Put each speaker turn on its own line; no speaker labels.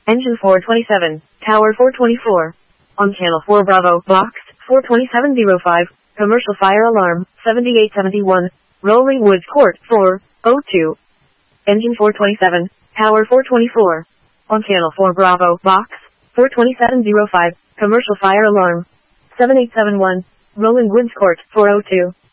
Engine 427, Tower 424. On Channel 4 Bravo, Box 42705, Commercial Fire Alarm 7871, Rolling Woods Court 402. Engine 427, Tower 424. On Channel 4 Bravo, Box 42705, Commercial Fire Alarm 7871, Rolling Woods Court 402.